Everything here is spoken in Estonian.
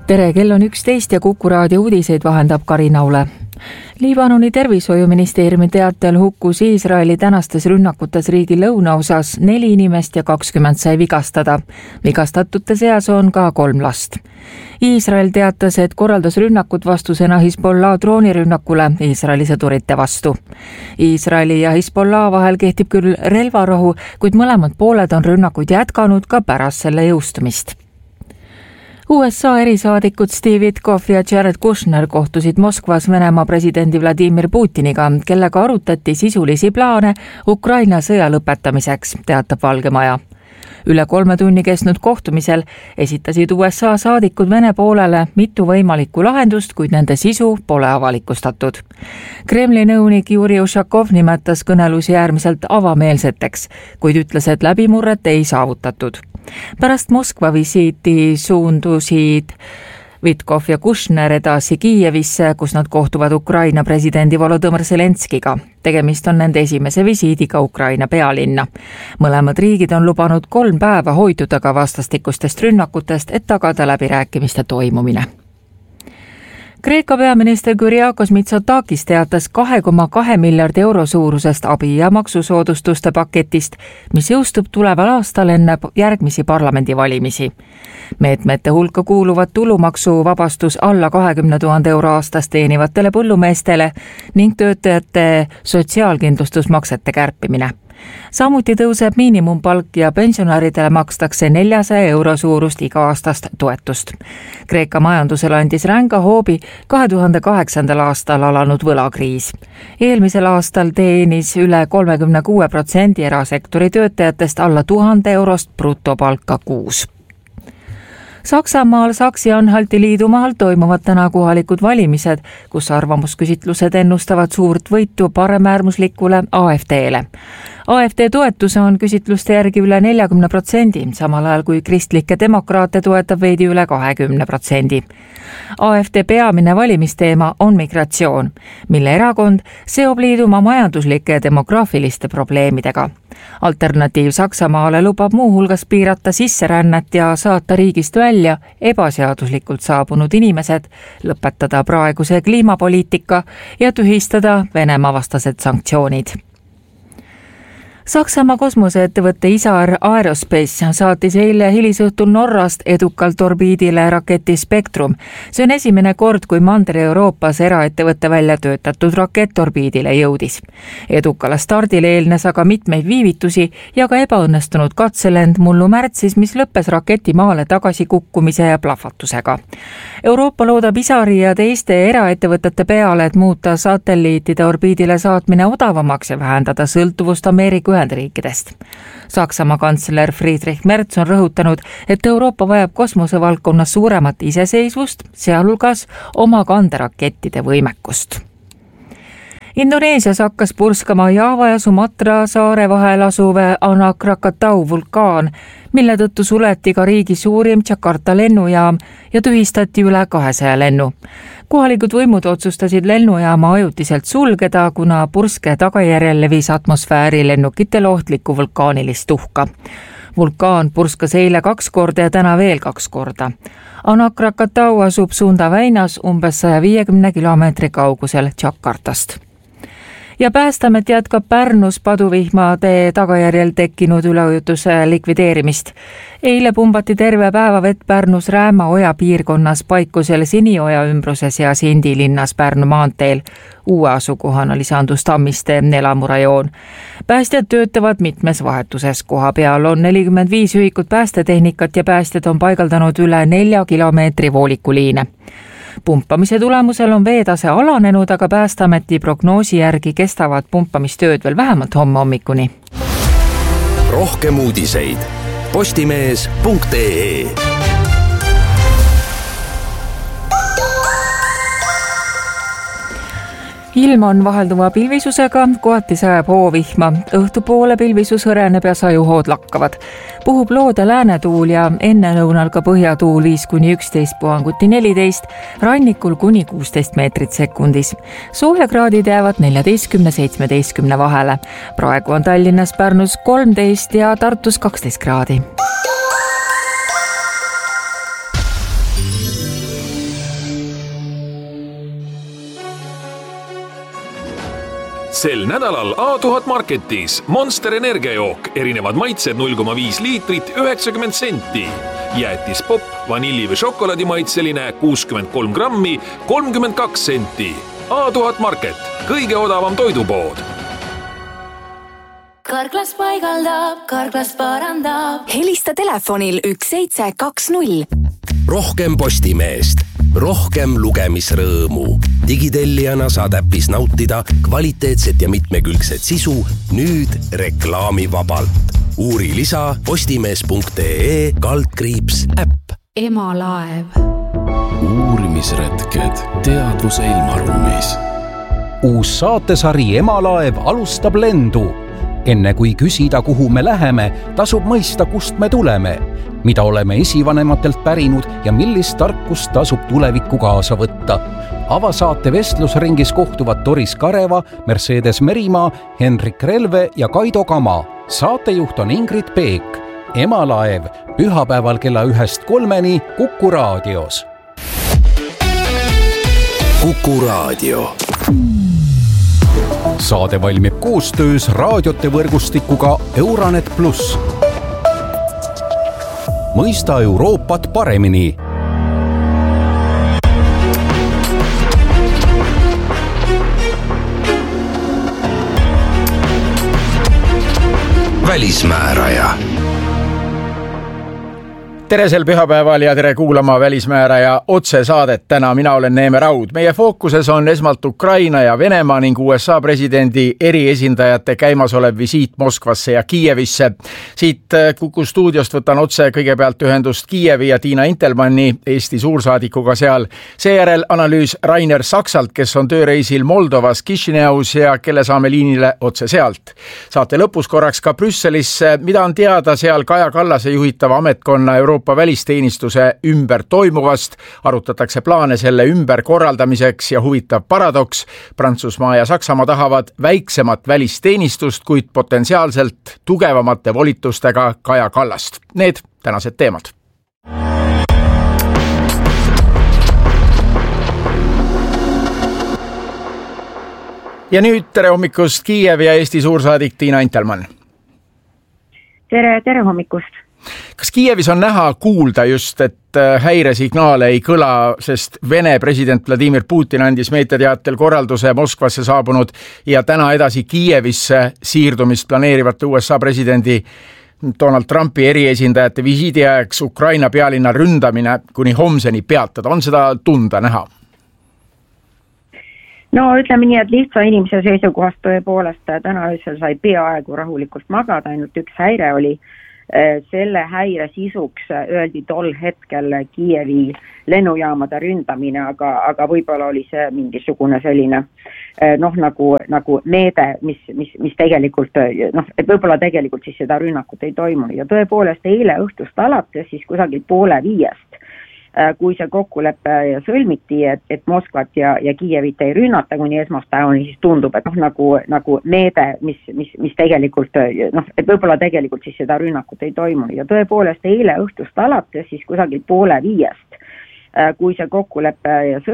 Tere, kell on 11 ja Kuku raadio uudiseid vahendab Karina Ule. Liibanoni tervishoiuministeeriumi teatel hukkus Iisraeli tänastes rünnakutes riigi lõunaosas 4 inimest ja 20 sai vigastada. Vigastatute seas on ka 3 last. Iisrael teatas, et korraldas rünnakut vastusena Hezbollah droonirünnakule Iisraeli sõdurite vastu. Iisraeli ja Hezbollah vahel kehtib küll relvarahu, kuid mõlemad pooled on rünnakuid jätkanud ka pärast selle jõustumist. USA erisaadikud Steve Witkoff ja Jared Kushner kohtusid Moskvas Venemaa presidendi Vladimir Putiniga, kellega arutati sisulisi plaane Ukraina sõja lõpetamiseks, teatab Valge Maja. Üle 3 tunni kesnud kohtumisel esitasid USA saadikud Vene poolele mitu võimalikku lahendust, kuid nende sisu pole avalikustatud. Kremli nõunik Juri Ušakov nimetas kõnelusi äärmiselt avameelseteks, kuid ütles, et läbimurret ei saavutatud. Pärast Moskva visiiti suundusid Witkoff ja Kushner edasi Kiievisse, kus nad kohtuvad Ukraina presidendi Volodõmõr Zelenskiga. Tegemist on nende esimese visiidiga Ukraina pealinna. Mõlemad riigid on lubanud 3 päeva hoiduda ka vastastikustest rünnakutest, et tagada läbirääkimiste toimumine. Kreeka peaminister Kyriakos Mitsotakis teatas 2,2 miljardi euro suurusest abi- ja maksusoodustuste paketist, mis jõustub tuleval aastal enne järgmisi parlamendivalimisi. Meetmete hulka kuuluvad tulumaksuvabastus alla 20 000 euro aastas teenivatele põllumeestele ning töötajate sotsiaalkindlustusmaksete kärpimine. Samuti tõuseb miinimumpalk ja pensionäridele makstakse 400 euro suurust iga-aastast toetust. Kreeka majandusele andis ränga hoobi 2008. aastal alanud võlakriis. Eelmisel aastal teenis üle 36% erasektori töötajatest alla 1000 eurost brutopalka kuus. Saksamaal Saksi-Anhalti liidumaal toimuvad täna kohalikud valimised, kus arvamusküsitlused ennustavad suurt võitu paremäärmuslikule AfD-le. AfD toetus on küsitluste järgi üle 40%, samal ajal kui kristlikke demokraate toetab veidi üle 20%. AfD peamine valimisteema on migratsioon, mille erakond seob liidumaa majanduslike ja demograafiliste probleemidega. Alternatiiv Saksamaale lubab muuhulgas piirata sisserännet ja saata riigist välja ebaseaduslikult saabunud inimesed, lõpetada praeguse kliimapoliitika ja tühistada Venemaa vastased sanktsioonid. Saksamaa kosmoseettevõtte Isar Aerospace saatis eile hilisõhtul Norrast edukalt orbiidile raketi Spektrum. See on esimene kord, kui Mandri-Euroopas eraettevõtte välja töötatud rakett orbiidile jõudis. Edukale stardile eelnes aga mitmeid viivitusi ja ka ebaõnnestunud katselend mullu märtsis, mis lõppes raketi maale tagasi kukkumise ja plahvatusega. Euroopa loodab Isari ja teiste eraettevõtete peale, et muuta satelliitide orbiidile saatmine odavamaks ja vähendada sõltuvust Ameerika Ühendriikidest. Saksamaa kantsler Friedrich Merz on rõhutanud, et Euroopa vajab kosmosevaldkonnas suuremat iseseisvust, sealhulgas oma kanderakettide võimekust. Indoneesias hakkas purskama Java ja Sumatra saare vahel asuv Anak Krakatau vulkaan, mille tõttu suleti ka riigi suurim Jakarta lennujaam ja tühistati üle 200 lennu. Kohalikud võimud otsustasid lennujaama ajutiselt sulgeda, kuna purske tagajärjel levis atmosfääri lennukitele ohtlikku vulkaanilist tuhka. Vulkaan purskas eile 2 korda ja täna veel 2 korda. Anak Krakatau asub Sunda väinas umbes 150 kilomeetri kaugusel Jakartast. Ja Päästeamet jätkab Pärnus paduvihmade tagajärjel tekkinud üleujutuse likvideerimist. Eile pumbati terve päeva vett Pärnus Rääma-Oja piirkonnas Paikusel Sinioja ümbruses ja Sindi linnas Pärnu maanteel. Uue asukohana lisandus Tammiste elamurajoon. Päästjad töötavad mitmes vahetuses. Koha peal on 45 ühikut päästetehnikat ja päästjad on paigaldanud üle 4 kilomeetri voolikuliine. Pumpamise tulemusel on veetase alanenud, aga Päästeameti prognoosi järgi kestavad pumpamistööd veel vähemalt homme hommikuni. Rohkem uudiseid postimees.ee. Ilm on vahelduva pilvisusega, kohati sajab hoovihma. Õhtupoole pilvisus hõreneb ja sajuhood lakkavad. Puhub loode läänetuul ja ennelõunal ka põhjatuul 5–11 puhanguti 14, rannikul kuni 16 meetrit sekundis. Soojakraadid jäävad 14–17 vahele. Praegu on Tallinnas, Pärnus 13 ja Tartus 12 kraadi. Sel nädalal A1000 Marketis Monster energiajook, erinevad maitsed 0,5 liitrit 90 senti. Jäätis pop, vanilli või šokolaadimaitseline 63 grammi 32 senti. A1000 Market, kõige odavam toidupood. Karklas paigaldab, Karklas parandab. Helista telefonil 1720. Rohkem Postimeest, rohkem lugemisrõõmu. Digitellijana saad äppis nautida kvaliteetset ja mitmekülgset sisu nüüd reklaamivabalt. Uuri lisa postimees.ee/äpp. Emalaev. Uurimisretked teadvuse ilmaruumis. Uus saatesari Emalaev alustab lendu. Enne kui küsida, kuhu me läheme, tasub mõista, kust me tuleme, mida oleme esivanematelt pärinud ja millist tarkust tasub tulevikku kaasa võtta. Avasaate vestlusringis kohtuvad Doris Kareva, Mercedes Merimaa, Henrik Relve ja Kaido Kama. Saatejuht on Ingrid Peek. Emalaev pühapäeval kella 1-3 Kuku raadios. Kuku raadio. Saade valmib koostöös raadiote võrgustikuga Euranet Plus. Mõista Euroopat paremini. Välismääraja. Tere sel pühapäeval ja tere kuulama Välismääraja otsesaadet. Täna mina olen Neeme Raud. Meie fookuses on esmalt Ukraina ja Venemaa ning USA presidendi eriesindajate käimasolev visiit Moskvasse ja Kiievisse. Siit Kuku stuudiost võtan otse kõigepealt ühendust Kiievi ja Tiina Intelmanni, Eesti suursaadikuga seal. Seejärel analüüs Rainer Saksalt, kes on tööreisil Moldovas Kišineus ja kelle saame liinile otse sealt. Saate lõpus korraks ka Brüsselisse, mida on teada seal Kaja Kallase juhitava ametkonna Euroopa välisteenistuse ümber toimuvast, arutatakse plaane selle ümber korraldamiseks ja huvitav paradoks. Prantsusmaa ja Saksamaa tahavad väiksemat välisteenistust, kuid potentsiaalselt tugevamate volitustega Kaja Kallast. Need tänased teemad. Ja nüüd tere hommikust Kiiev ja Eesti suursaadik Tiina Intelmann. Tere hommikust. Kas Kiievis on näha kuulda just, et häiresignaale ei kõla, sest Vene president Vladimir Putin andis meediateatel korralduse Moskvasse saabunud ja täna edasi Kiievisse siirdumist planeerivate USA presidendi Donald Trumpi eriesindajate visiidi ajaks Ukraina pealinna ründamine kuni homseni peatada? On seda tunda näha? No ütleme nii, et lihtsa inimese seisukohast tõepoolest täna öösel sai peaaegu rahulikult magada, ainult üks häire oli. Selle häire sisuks öeldi tol hetkel Kiievi lennujaamade ründamine, aga võib-olla oli see mingisugune selline nagu meede, mis tegelikult, et võib-olla tegelikult siis seda rünnakut ei toimunud. Ja tõepoolest eile õhtust alates siis kusagil 4:30, kui see kokkulepe sõlmiti, et Moskvat ja Kiievit ei rünnata kuni esmaspäevani, siis tundub, et nagu meede, mis tegelikult, et võib-olla tegelikult siis seda rünnakut ei toimunud. Ja tõepoolest eile õhtust alates siis kusagil 4:30, kui see kokkulepe